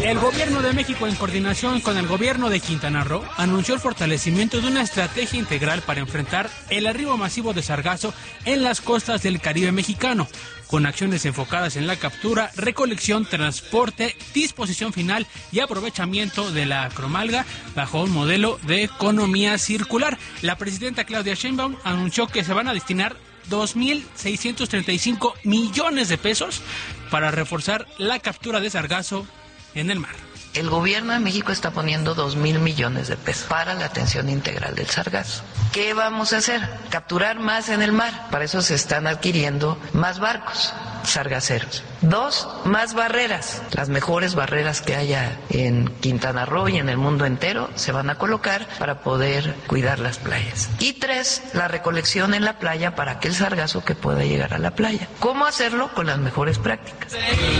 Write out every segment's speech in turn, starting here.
El gobierno de México, en coordinación con el gobierno de Quintana Roo, anunció el fortalecimiento de una estrategia integral para enfrentar el arribo masivo de sargazo en las costas del Caribe mexicano, con acciones enfocadas en la captura, recolección, transporte, disposición final y aprovechamiento de la cromalga bajo un modelo de economía circular. La presidenta Claudia Sheinbaum anunció que se van a destinar 2.635 millones de pesos para reforzar la captura de sargazo en el mar. El gobierno de México está poniendo 2,000 millones de pesos para la atención integral del sargazo. ¿Qué vamos a hacer? Capturar más en el mar. Para eso se están adquiriendo más barcos sargaceros. 2, más barreras. Las mejores barreras que haya en Quintana Roo y en el mundo entero se van a colocar para poder cuidar las playas. Y 3, la recolección en la playa para aquel sargazo que pueda llegar a la playa. ¿Cómo hacerlo? Con las mejores prácticas.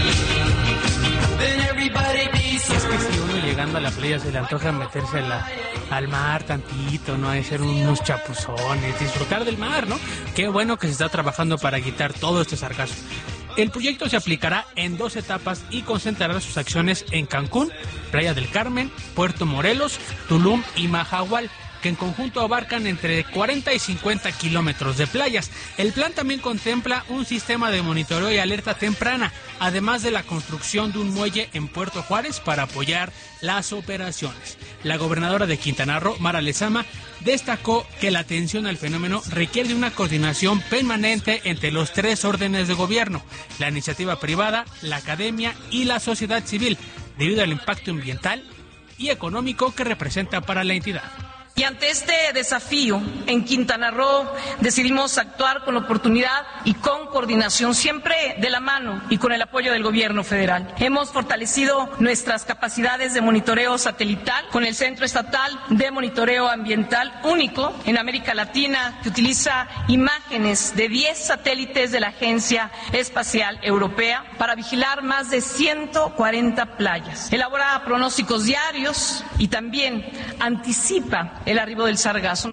Es que si uno llegando a la playa se le antoja meterse al mar tantito, ¿no? Hacer unos chapuzones, disfrutar del mar, ¿no? Qué bueno que se está trabajando para quitar todo este sargazo. El proyecto se aplicará en 2 etapas y concentrará sus acciones en Cancún, Playa del Carmen, Puerto Morelos, Tulum y Mahahual, que en conjunto abarcan entre 40 y 50 kilómetros de playas. El plan también contempla un sistema de monitoreo y alerta temprana, además de la construcción de un muelle en Puerto Juárez para apoyar las operaciones. La gobernadora de Quintana Roo, Mara Lezama, destacó que la atención al fenómeno requiere de una coordinación permanente entre los 3 órdenes de gobierno, la iniciativa privada, la academia y la sociedad civil, debido al impacto ambiental y económico que representa para la entidad. Y ante este desafío, en Quintana Roo decidimos actuar con oportunidad y con coordinación, siempre de la mano y con el apoyo del gobierno federal. Hemos fortalecido nuestras capacidades de monitoreo satelital con el Centro Estatal de Monitoreo Ambiental, único en América Latina, que utiliza imágenes de 10 satélites de la Agencia Espacial Europea para vigilar más de 140 playas. Elabora pronósticos diarios y también anticipa el arribo del sargazo.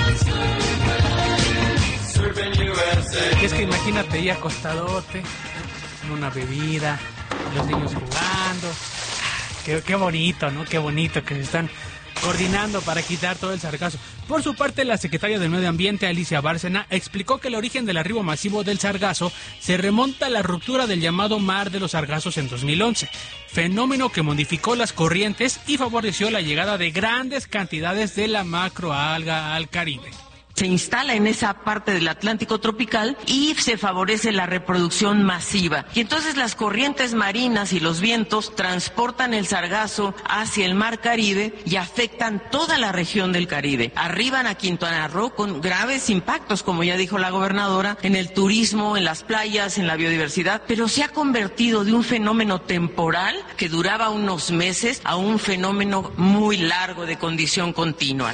Es que imagínate ahí acostadote, con una bebida, los niños jugando. Qué bonito, ¿no? Qué bonito que se están coordinando para quitar todo el sargazo. Por su parte, la secretaria del Medio Ambiente, Alicia Bárcena, explicó que el origen del arribo masivo del sargazo se remonta a la ruptura del llamado Mar de los Sargazos en 2011, fenómeno que modificó las corrientes y favoreció la llegada de grandes cantidades de la macroalga al Caribe. Se instala en esa parte del Atlántico tropical y se favorece la reproducción masiva. Y entonces las corrientes marinas y los vientos transportan el sargazo hacia el mar Caribe y afectan toda la región del Caribe. Arriban a Quintana Roo con graves impactos, como ya dijo la gobernadora, en el turismo, en las playas, en la biodiversidad, pero se ha convertido de un fenómeno temporal que duraba unos meses a un fenómeno muy largo de condición continua.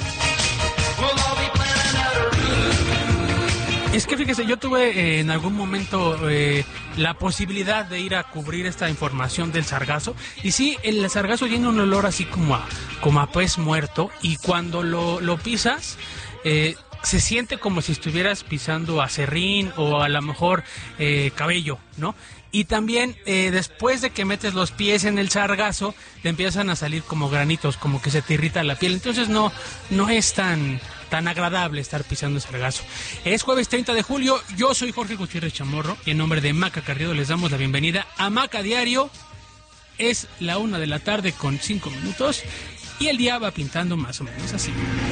Es que fíjese, yo tuve en algún momento la posibilidad de ir a cubrir esta información del sargazo, y sí, el sargazo tiene un olor así como a pez muerto, y cuando lo pisas se siente como si estuvieras pisando aserrín o a lo mejor cabello, ¿no? Y también después de que metes los pies en el sargazo, te empiezan a salir como granitos, como que se te irrita la piel. Entonces no es tan agradable estar pisando el sargazo. Es jueves 30 de julio, yo soy Jorge Gutiérrez Chamorro y en nombre de Maca Carrillo les damos la bienvenida a Maca Diario. Es la 1 de la tarde con 5 minutos y el día va pintando más o menos así.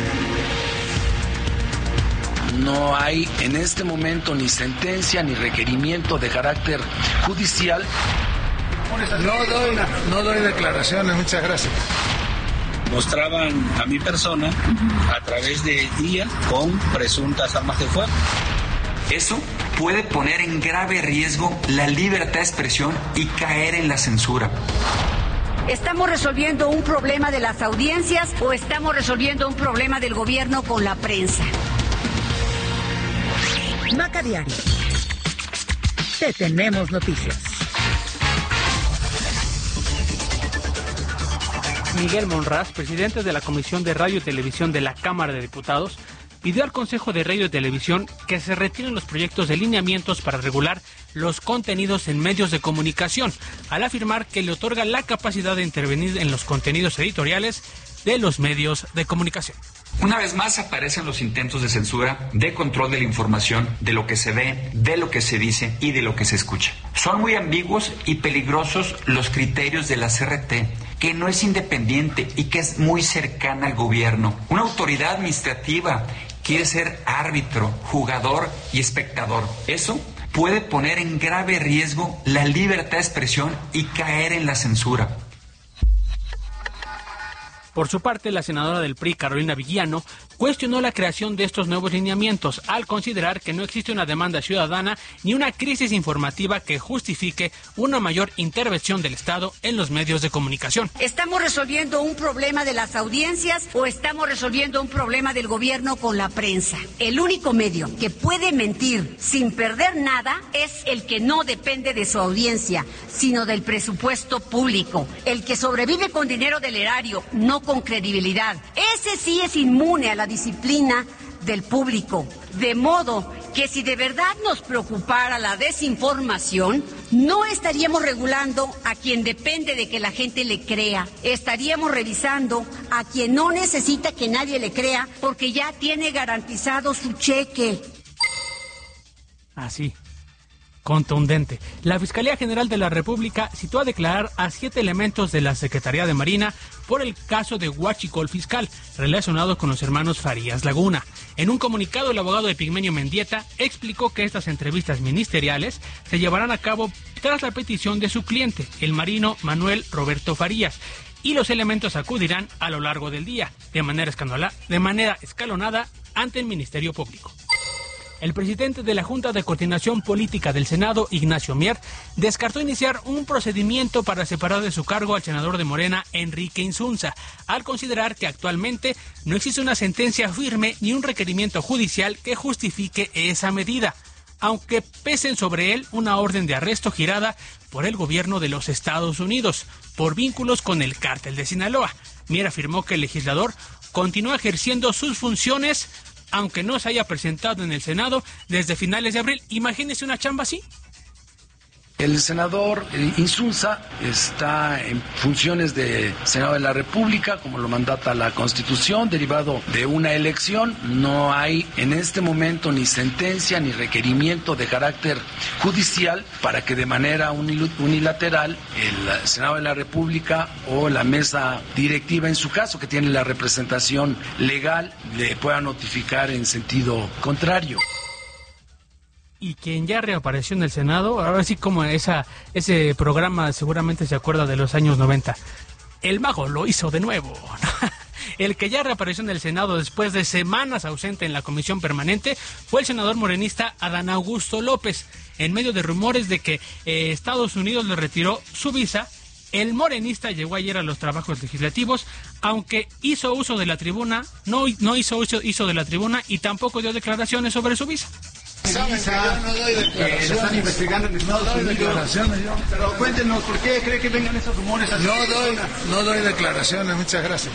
No hay en este momento ni sentencia ni requerimiento de carácter judicial. No doy declaraciones, muchas gracias. Mostraban a mi persona a través de guías con presuntas armas de fuego. Eso puede poner en grave riesgo la libertad de expresión y caer en la censura. ¿Estamos resolviendo un problema de las audiencias o estamos resolviendo un problema del gobierno con la prensa? Maca Diario. Te tenemos noticias. Miguel Monraz, presidente de la Comisión de Radio y Televisión de la Cámara de Diputados, pidió al Consejo de Radio y Televisión que se retiren los proyectos de lineamientos para regular los contenidos en medios de comunicación, al afirmar que le otorga la capacidad de intervenir en los contenidos editoriales de los medios de comunicación. Una vez más aparecen los intentos de censura, de control de la información, de lo que se ve, de lo que se dice y de lo que se escucha. Son muy ambiguos y peligrosos los criterios de la CRT, que no es independiente y que es muy cercana al gobierno. Una autoridad administrativa quiere ser árbitro, jugador y espectador. Eso puede poner en grave riesgo la libertad de expresión y caer en la censura. Por su parte, la senadora del PRI, Carolina Villano, cuestionó la creación de estos nuevos lineamientos al considerar que no existe una demanda ciudadana ni una crisis informativa que justifique una mayor intervención del Estado en los medios de comunicación. ¿Estamos resolviendo un problema de las audiencias o estamos resolviendo un problema del gobierno con la prensa? El único medio que puede mentir sin perder nada es el que no depende de su audiencia, sino del presupuesto público. El que sobrevive con dinero del erario, no con credibilidad. Ese sí es inmune a la disciplina del público. De modo que si de verdad nos preocupara la desinformación, no estaríamos regulando a quien depende de que la gente le crea. Estaríamos revisando a quien no necesita que nadie le crea porque ya tiene garantizado su cheque. Así. Contundente. La Fiscalía General de la República citó a declarar a 7 elementos de la Secretaría de Marina por el caso de huachicol fiscal relacionado con los hermanos Farías Laguna. En un comunicado, el abogado Epigmenio Mendieta explicó que estas entrevistas ministeriales se llevarán a cabo tras la petición de su cliente, el marino Manuel Roberto Farías, y los elementos acudirán a lo largo del día, de manera escalonada ante el Ministerio Público. El presidente de la Junta de Coordinación Política del Senado, Ignacio Mier, descartó iniciar un procedimiento para separar de su cargo al senador de Morena, Enrique Insunza, al considerar que actualmente no existe una sentencia firme ni un requerimiento judicial que justifique esa medida, aunque pesen sobre él una orden de arresto girada por el gobierno de los Estados Unidos por vínculos con el cártel de Sinaloa. Mier afirmó que el legislador continúa ejerciendo sus funciones aunque no se haya presentado en el Senado desde finales de abril. Imagínese una chamba así. El senador Insunza está en funciones de Senado de la República, como lo mandata la Constitución, derivado de una elección. No hay en este momento ni sentencia ni requerimiento de carácter judicial para que de manera unilateral el Senado de la República o la mesa directiva, en su caso, que tiene la representación legal, le pueda notificar en sentido contrario. Y quien ya reapareció en el Senado, ahora sí como ese programa seguramente se acuerda de los años 90. El mago lo hizo de nuevo. El que ya reapareció en el Senado después de semanas ausente en la comisión permanente fue el senador morenista Adán Augusto López. En medio de rumores de que Estados Unidos le retiró su visa, el morenista llegó ayer a los trabajos legislativos, aunque hizo uso de la tribuna, no hizo uso de la tribuna y tampoco dio declaraciones sobre su visa. Saben que yo no doy declaraciones. Lo están investigando en Estados Unidos. Pero cuéntenos, ¿por qué cree que vengan esos rumores? No doy declaraciones, muchas gracias.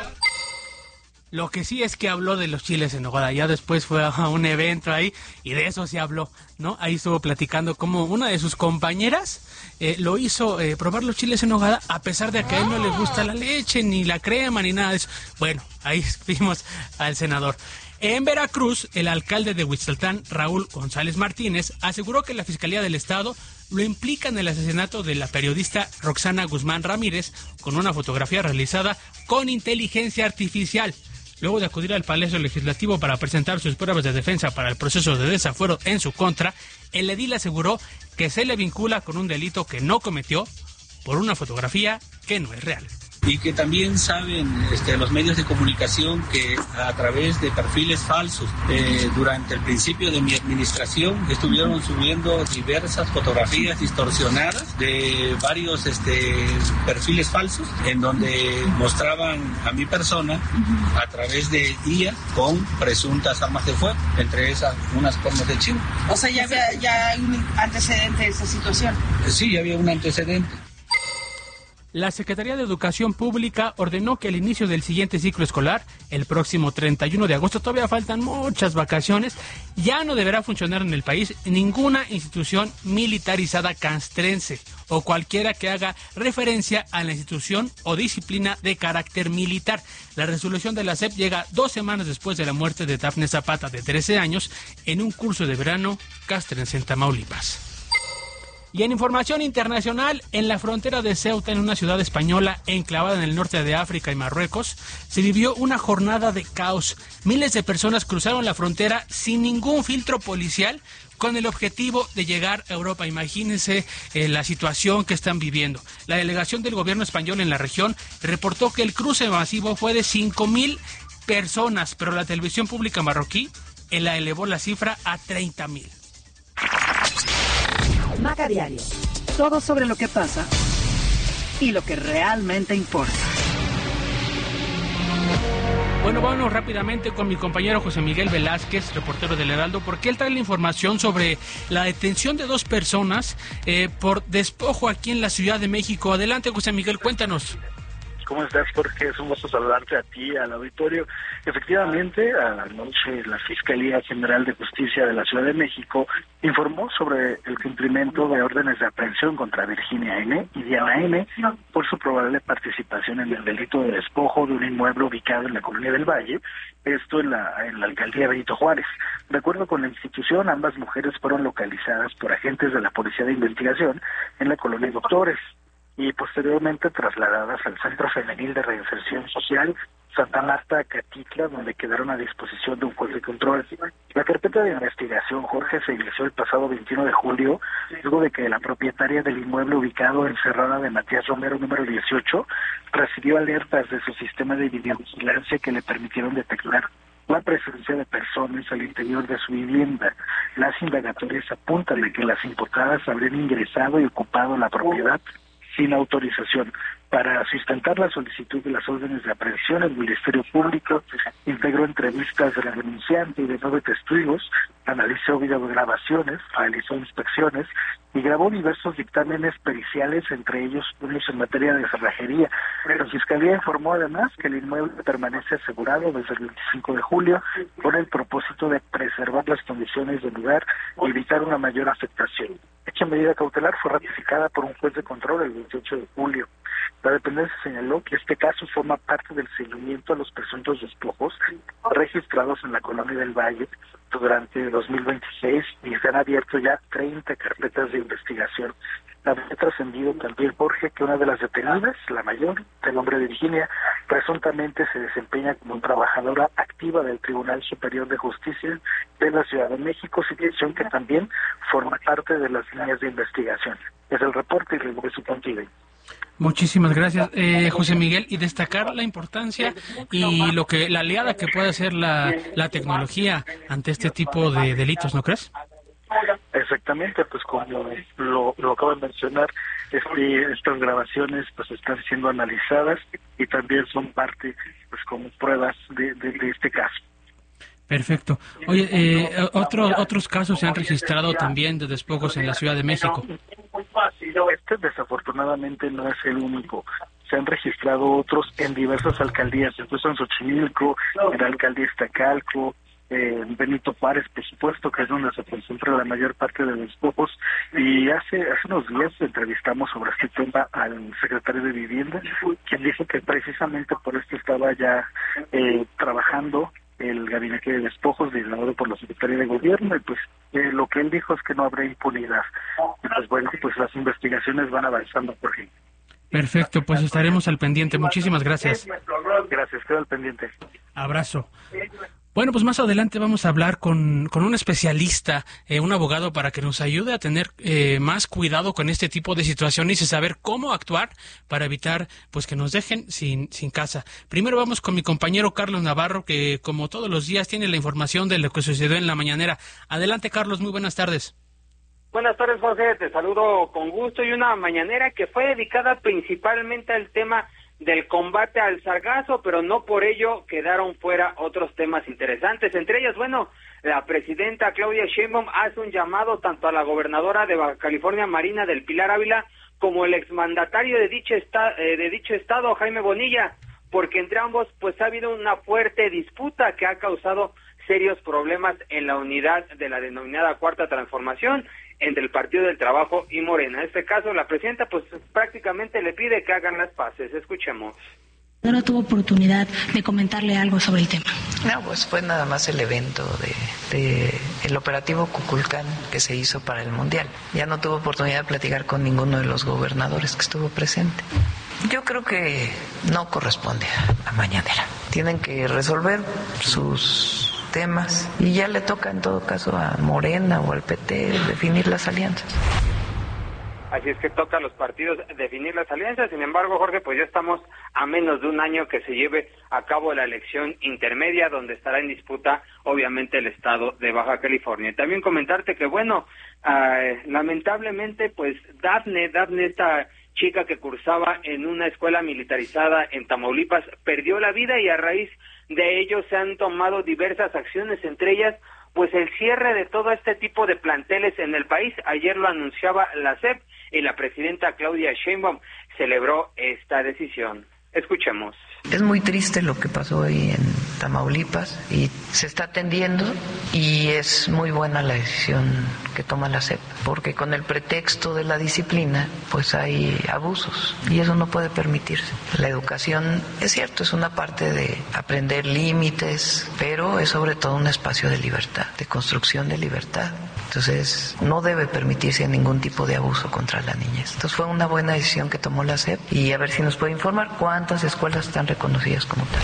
Lo que sí es que habló de los chiles en nogada. Ya después fue a un evento ahí y de eso se habló, ¿no? Ahí estuvo platicando cómo una de sus compañeras lo hizo probar los chiles en nogada, a pesar de que a él no le gusta la leche, ni la crema, ni nada de eso. Bueno, ahí vimos al senador. En Veracruz, el alcalde de Huixtaltán, Raúl González Martínez, aseguró que la Fiscalía del Estado lo implica en el asesinato de la periodista Roxana Guzmán Ramírez con una fotografía realizada con inteligencia artificial. Luego de acudir al Palacio Legislativo para presentar sus pruebas de defensa para el proceso de desafuero en su contra, el edil aseguró que se le vincula con un delito que no cometió por una fotografía que no es real. Y que también saben los medios de comunicación que a través de perfiles falsos, durante el principio de mi administración, estuvieron subiendo diversas fotografías distorsionadas de varios perfiles falsos, en donde mostraban a mi persona a través de IA con presuntas armas de fuego, entre esas unas cuernos de chivo. O sea, ya hay un antecedente de esa situación. Sí, ya había un antecedente. La Secretaría de Educación Pública ordenó que al inicio del siguiente ciclo escolar, el próximo 31 de agosto, todavía faltan muchas vacaciones, ya no deberá funcionar en el país ninguna institución militarizada castrense o cualquiera que haga referencia a la institución o disciplina de carácter militar. La resolución de la SEP llega 2 semanas después de la muerte de Dafne Zapata, de 13 años, en un curso de verano castrense en Tamaulipas. Y en información internacional, en la frontera de Ceuta, en una ciudad española enclavada en el norte de África y Marruecos, se vivió una jornada de caos. Miles de personas cruzaron la frontera sin ningún filtro policial, con el objetivo de llegar a Europa. Imagínense la situación que están viviendo. La delegación del gobierno español en la región reportó que el cruce masivo fue de 5,000 personas, pero la televisión pública marroquí la elevó la cifra a 30,000. Maca Diario. Todo sobre lo que pasa y lo que realmente importa. Bueno, vámonos rápidamente con mi compañero José Miguel Velázquez, reportero del Heraldo, porque él trae la información sobre la detención de 2 personas por despojo aquí en la Ciudad de México. Adelante, José Miguel, cuéntanos. ¿Cómo estás, Jorge? Es un gusto saludarte a ti, al auditorio. Efectivamente, anoche la Fiscalía General de Justicia de la Ciudad de México informó sobre el cumplimiento de órdenes de aprehensión contra Virginia N. y Diana N. por su probable participación en el delito de despojo de un inmueble ubicado en la Colonia del Valle, esto en la alcaldía Benito Juárez. De acuerdo con la institución, ambas mujeres fueron localizadas por agentes de la Policía de Investigación en la Colonia Doctores y posteriormente trasladadas al Centro Femenil de Reinserción Social Santa Marta, Catitla, donde quedaron a disposición de un juez de control. La carpeta de investigación, Jorge, se inició el pasado 21 de julio, luego de que la propietaria del inmueble ubicado en Serrana de Matías Romero, número 18, recibió alertas de su sistema de videovigilancia que le permitieron detectar la presencia de personas al interior de su vivienda. Las indagatorias apuntan de que las imputadas habrían ingresado y ocupado la propiedad sin autorización. Para sustentar la solicitud de las órdenes de aprehensión, el Ministerio Público integró entrevistas de la denunciante y de 9 testigos, analizó videograbaciones, realizó inspecciones y grabó diversos dictámenes periciales, entre ellos unos en materia de cerrajería. La Fiscalía informó además que el inmueble permanece asegurado desde el 25 de julio con el propósito de preservar las condiciones del lugar y evitar una mayor afectación. Dicha medida cautelar fue ratificada por un juez de control el 28 de julio. La dependencia señaló que este caso forma parte del seguimiento a los presuntos despojos registrados en la Colonia del Valle durante 2026 y se han abierto ya 30 carpetas de investigación. Había trascendido también, Jorge, que una de las detenidas, la mayor, de nombre Virginia, presuntamente se desempeña como trabajadora activa del Tribunal Superior de Justicia de la Ciudad de México, situación que también forma parte de las líneas de investigación. Es el reporte y regreso contigo. Muchísimas gracias, José Miguel, y destacar la importancia y la aliada que puede ser la tecnología ante este tipo de delitos, ¿no crees? Exactamente, pues como lo acabo de mencionar, estas grabaciones pues están siendo analizadas y también son parte pues como pruebas de este caso. Perfecto. Oye, otros casos se han registrado también de despojos en la Ciudad de México. Este desafortunadamente no es el único. Se han registrado otros en diversas alcaldías, incluso en Xochimilco, en la alcaldía Iztacalco, en Benito Juárez, por supuesto, que es donde se concentra la mayor parte de los despojos. Y hace unos días entrevistamos sobre este tema al secretario de Vivienda, quien dijo que precisamente por esto estaba ya trabajando el gabinete de despojos liderado por la Secretaría de Gobierno, y pues lo que él dijo es que no habrá impunidad. Y pues bueno, pues las investigaciones van avanzando por ahí. Perfecto, pues estaremos al pendiente. Muchísimas gracias. Gracias, quedo al pendiente. Abrazo. Bueno, pues más adelante vamos a hablar con un especialista, un abogado, para que nos ayude a tener más cuidado con este tipo de situaciones y saber cómo actuar para evitar pues que nos dejen sin casa. Primero vamos con mi compañero Carlos Navarro, que como todos los días tiene la información de lo que sucedió en la mañanera. Adelante, Carlos, muy buenas tardes. Buenas tardes, Jorge, te saludo con gusto. Y una mañanera que fue dedicada principalmente al tema del combate al sargazo, pero no por ello quedaron fuera otros temas interesantes. Entre ellos, bueno, la presidenta Claudia Sheinbaum hace un llamado tanto a la gobernadora de Baja California, Marina del Pilar Ávila, como el exmandatario de dicho estado, Jaime Bonilla, porque entre ambos pues ha habido una fuerte disputa que ha causado serios problemas en la unidad de la denominada Cuarta Transformación entre el Partido del Trabajo y Morena. En este caso, la presidenta pues prácticamente le pide que hagan las paces. Escuchemos. ¿No tuvo oportunidad de comentarle algo sobre el tema? No, pues fue nada más el evento de el operativo Cuculcán que se hizo para el Mundial. Ya no tuvo oportunidad de platicar con ninguno de los gobernadores que estuvo presente. Yo creo que no corresponde a mañanera. Tienen que resolver sus temas y ya le toca en todo caso a Morena o al PT definir las alianzas. Así es que toca a los partidos definir las alianzas. Sin embargo, Jorge, pues ya estamos a menos de un año que se lleve a cabo la elección intermedia, donde estará en disputa, obviamente, el estado de Baja California. También comentarte que, bueno, lamentablemente, pues Dafne, esta chica que cursaba en una escuela militarizada en Tamaulipas, perdió la vida y a raíz de ello se han tomado diversas acciones, entre ellas pues el cierre de todo este tipo de planteles en el país. Ayer lo anunciaba la SEP y la presidenta Claudia Sheinbaum celebró esta decisión. Escuchemos. Es muy triste lo que pasó ahí en Tamaulipas y se está atendiendo y es muy buena la decisión que toma la SEP, porque con el pretexto de la disciplina pues hay abusos y eso no puede permitirse. La educación, es cierto, es una parte de aprender límites, pero es sobre todo un espacio de libertad, de construcción de libertad. Entonces no debe permitirse ningún tipo de abuso contra la niñez. Entonces fue una buena decisión que tomó la SEP y a ver si nos puede informar cuántas escuelas están reconocidas como tal.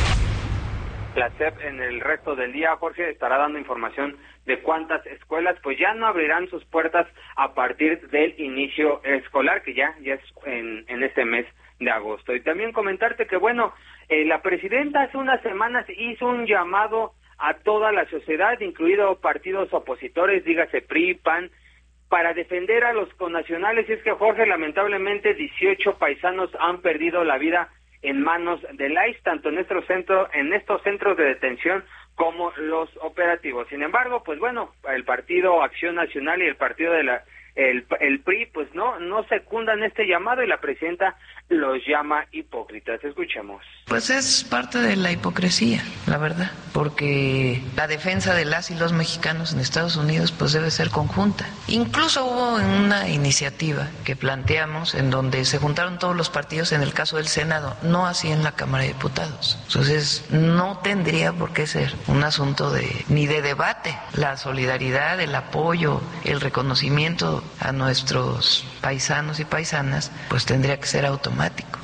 La SEP en el resto del día, Jorge, estará dando información de cuántas escuelas pues ya no abrirán sus puertas a partir del inicio escolar, que ya es en este mes de agosto. Y también comentarte que, bueno, la presidenta hace unas semanas hizo un llamado a toda la sociedad, incluido partidos opositores, dígase PRI, PAN, para defender a los connacionales. Y es que, Jorge, lamentablemente 18 paisanos han perdido la vida en manos del ICE, tanto en estos centros de detención como los operativos. Sin embargo, pues bueno, el Partido Acción Nacional y el partido de el PRI, pues no secundan este llamado y la presidenta los llama hipócritas. Escuchemos. Pues es parte de la hipocresía, la verdad, porque la defensa de las y los mexicanos en Estados Unidos pues debe ser conjunta. Incluso hubo una iniciativa que planteamos en donde se juntaron todos los partidos en el caso del Senado, no así en la Cámara de Diputados. Entonces no tendría por qué ser un asunto ni de debate. La solidaridad, el apoyo, el reconocimiento a nuestros paisanos y paisanas pues tendría que ser automático.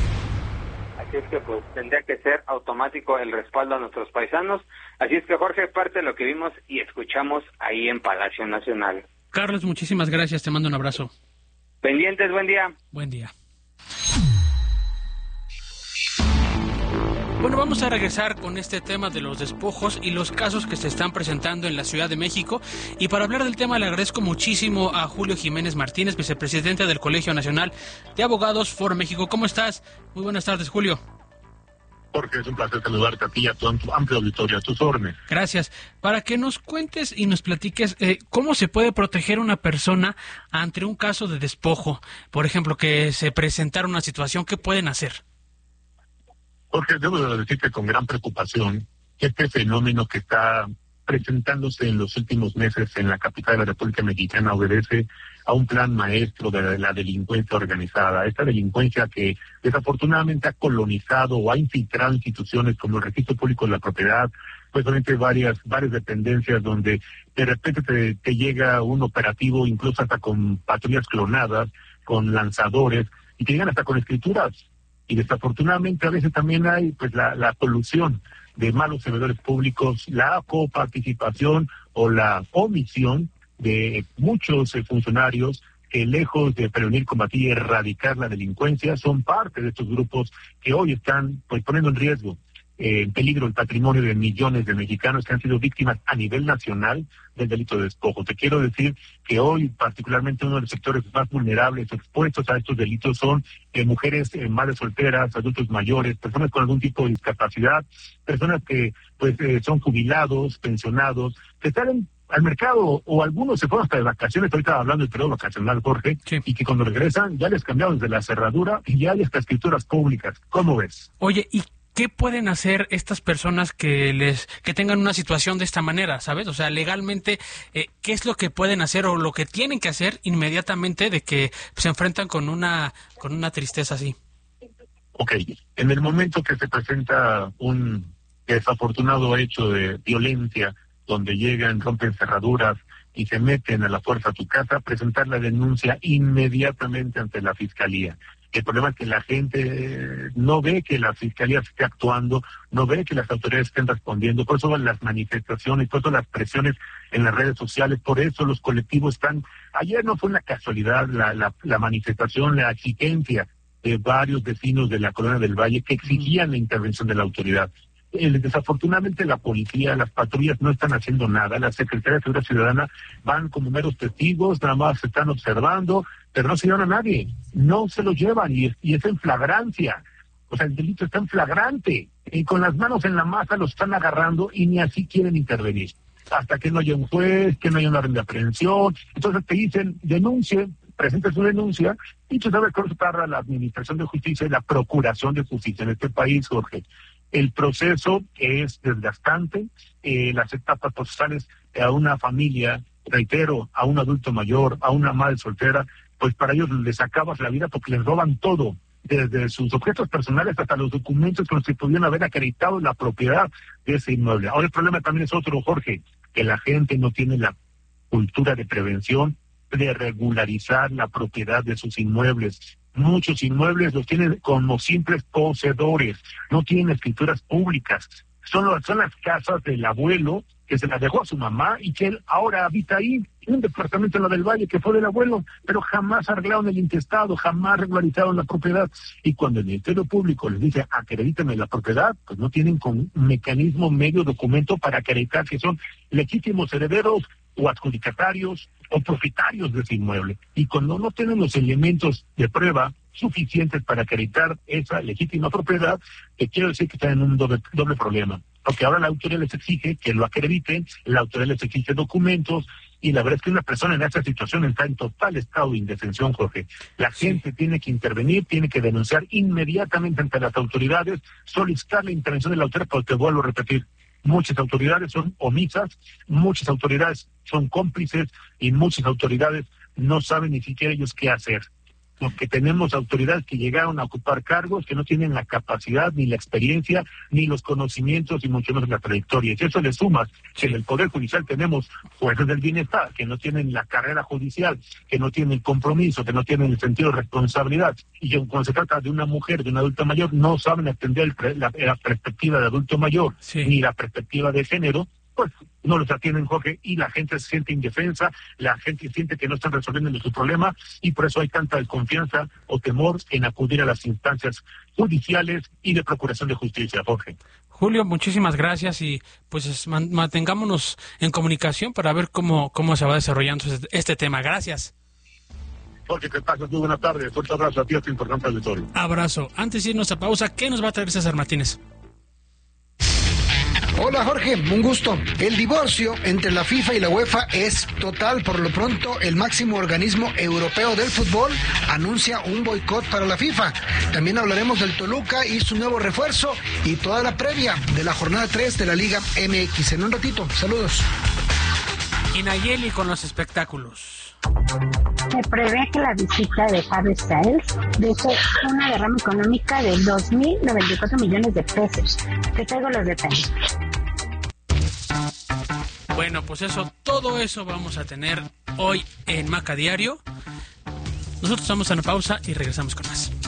Así es que pues tendría que ser automático el respaldo a nuestros paisanos. Así es que, Jorge, parte de lo que vimos y escuchamos ahí en Palacio Nacional. Carlos, muchísimas gracias, te mando un abrazo. Pendientes, buen día. Buen día. Bueno, vamos a regresar con este tema de los despojos y los casos que se están presentando en la Ciudad de México. Y para hablar del tema le agradezco muchísimo a Julio Jiménez Martínez, vicepresidente del Colegio Nacional de Abogados Foro México. ¿Cómo estás? Muy buenas tardes, Julio. Jorge, es un placer saludarte a ti y a tu amplio auditorio, a tus órdenes. Gracias. Para que nos cuentes y nos platiques cómo se puede proteger a una persona ante un caso de despojo. Por ejemplo, que se presentara una situación, ¿qué pueden hacer? Jorge, debo decirte con gran preocupación que este fenómeno que está presentándose en los últimos meses en la capital de la República Mexicana obedece a un plan maestro de la delincuencia organizada. Esta delincuencia que desafortunadamente ha colonizado o ha infiltrado instituciones como el Registro Público de la Propiedad, pues obviamente varias dependencias donde de repente te llega un operativo, incluso hasta con patrullas clonadas, con lanzadores, y te llegan hasta con escrituras. Y desafortunadamente a veces también hay pues la colusión de malos servidores públicos, la coparticipación o la omisión de muchos funcionarios que, lejos de prevenir, combatir y erradicar la delincuencia, son parte de estos grupos que hoy están pues poniendo en riesgo, en peligro el patrimonio de millones de mexicanos que han sido víctimas a nivel nacional del delito de despojo. Te quiero decir que hoy, particularmente, uno de los sectores más vulnerables expuestos a estos delitos son mujeres, madres solteras, adultos mayores, personas con algún tipo de discapacidad, personas que pues son jubilados, pensionados, que salen al mercado, o algunos se fueron hasta de vacaciones, ahorita hablando del periodo vacacional, Jorge, y que cuando regresan ya les cambiaron desde la cerradura y ya hay hasta escrituras públicas. ¿Cómo ves? Oye, ¿y qué pueden hacer estas personas que tengan una situación de esta manera, sabes? O sea, legalmente, ¿qué es lo que pueden hacer o lo que tienen que hacer inmediatamente de que se enfrentan con una tristeza así? Ok, en el momento que se presenta un desafortunado hecho de violencia, donde llegan, rompen cerraduras y se meten a la fuerza a tu casa, presentar la denuncia inmediatamente ante la Fiscalía. El problema es que la gente no ve que la Fiscalía esté actuando, no ve que las autoridades estén respondiendo, por eso las manifestaciones, por eso las presiones en las redes sociales, por eso los colectivos están... Ayer no fue una casualidad la manifestación, la exigencia de varios vecinos de la Colonia del Valle que exigían la intervención de la autoridad. Desafortunadamente la policía, las patrullas no están haciendo nada, la Secretaría de Seguridad Ciudadana van como meros testigos, nada más están observando, pero no se llevan a nadie, no se lo llevan y es en flagrancia, o sea, el delito está en flagrante, y con las manos en la masa los están agarrando y ni así quieren intervenir, hasta que no haya un juez, que no haya una orden de aprehensión, entonces te dicen, denuncien, presenta su denuncia, y tú sabes cómo se tarda la Administración de Justicia y la Procuración de Justicia en este país, Jorge. El proceso es desgastante, las etapas procesales a una familia, reitero, a un adulto mayor, a una madre soltera, pues para ellos les acabas la vida porque les roban todo, desde sus objetos personales hasta los documentos con los que pudieron haber acreditado la propiedad de ese inmueble. Ahora el problema también es otro, Jorge, que la gente no tiene la cultura de prevención, de regularizar la propiedad de sus inmuebles. Muchos inmuebles los tienen como simples poseedores, no tienen escrituras públicas. Son las casas del abuelo que se las dejó a su mamá y que él ahora habita ahí, en un departamento en la del Valle que fue del abuelo, pero jamás arreglaron el intestado, jamás regularizaron la propiedad. Y cuando el Ministerio Público les dice acredítame la propiedad, pues no tienen con mecanismo, medio, documento para acreditar que son legítimos herederos o adjudicatarios o propietarios de ese inmueble. Y cuando no tienen los elementos de prueba suficientes para acreditar esa legítima propiedad, que quiero decir que están en un doble problema. Porque ahora la autoridad les exige que lo acrediten, la autoridad les exige documentos, y la verdad es que una persona en esa situación está en total estado de indefensión, Jorge. La gente tiene que intervenir, tiene que denunciar inmediatamente ante las autoridades, solicitar la intervención de la autoridad, porque vuelvo a repetir, muchas autoridades son omisas, muchas autoridades son cómplices y muchas autoridades no saben ni siquiera ellos qué hacer. Porque tenemos autoridades que llegaron a ocupar cargos que no tienen la capacidad, ni la experiencia, ni los conocimientos, y mucho menos la trayectoria. Y si eso le sumas que en el Poder Judicial tenemos jueces del bienestar que no tienen la carrera judicial, que no tienen el compromiso, que no tienen el sentido de responsabilidad, y que cuando se trata de una mujer, de un adulto mayor, no saben atender la perspectiva de adulto mayor, ni la perspectiva de género, pues no los atienden, Jorge, y la gente se siente indefensa, la gente siente que no están resolviendo su problema, y por eso hay tanta desconfianza o temor en acudir a las instancias judiciales y de procuración de justicia, Jorge. Julio, muchísimas gracias, y pues mantengámonos en comunicación para ver cómo se va desarrollando este tema. Gracias. Jorge, que pases muy buena tarde. Fuerte abrazo a ti, a tu importante auditorio. Abrazo. Antes de irnos a pausa, ¿qué nos va a traer César Martínez? Hola Jorge, un gusto. El divorcio entre la FIFA y la UEFA es total. Por lo pronto, el máximo organismo europeo del fútbol anuncia un boicot para la FIFA. También hablaremos del Toluca y su nuevo refuerzo y toda la previa de la jornada 3 de la Liga MX. En un ratito, saludos. Y Nayeli con los espectáculos. Se prevé que la visita de Harry Styles deje una derrama económica de 2.094 millones de pesos. Te traigo los detalles. Bueno, pues todo eso vamos a tener hoy en Maca Diario. Nosotros vamos a una pausa y regresamos con más.